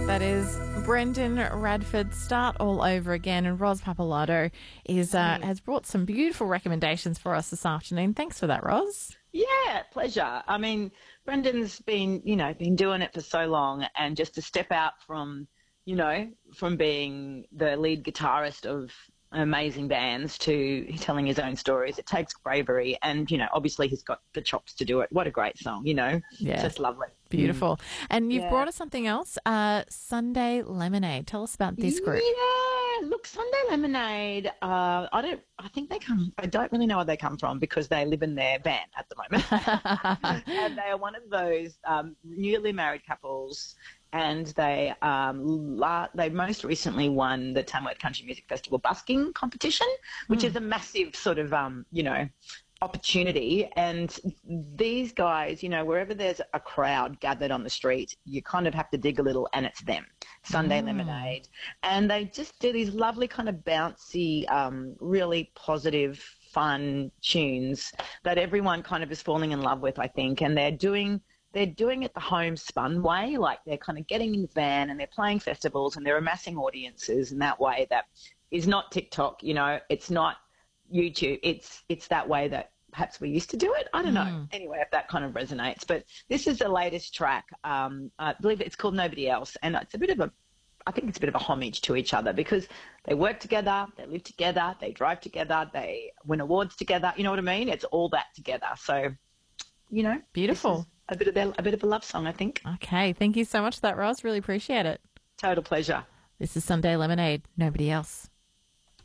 That is Brendan Radford, Start All Over Again. And Ros Pappalardo has brought some beautiful recommendations for us this afternoon. Thanks for that, Ros. Yeah, pleasure. I mean, Brendan's been doing it for so long, and just to step out from being the lead guitarist of amazing bands to telling his own stories, it takes bravery, and obviously he's got the chops to do it. What a great song, Yeah. It's just lovely. Beautiful. And you've brought us something else, Sunday Lemonade. Tell us about this group. Yeah, look, Sunday Lemonade, I don't really know where they come from because they live in their van at the moment. And they are one of those newly married couples, and they most recently won the Tamworth Country Music Festival busking competition, which is a massive sort of, opportunity. And these guys, wherever there's a crowd gathered on the street, you kind of have to dig a little, and it's them, Sunday Lemonade. And they just do these lovely kind of bouncy, really positive, fun tunes that everyone kind of is falling in love with, I think. And they're doing it the homespun way, like they're kind of getting in the van and they're playing festivals and they're amassing audiences in that way that is not TikTok, it's not YouTube. It's that way that perhaps we used to do it. I don't know. Anyway, if that kind of resonates. But this is the latest track. I believe it's called Nobody Else, and it's a bit of a homage to each other because they work together, they live together, they drive together, they win awards together. You know what I mean? It's all that together. So, beautiful. A bit of a love song, I think. Okay, thank you so much for that, Ros. Really appreciate it. Total pleasure. This is Sunday Lemonade, Nobody Else.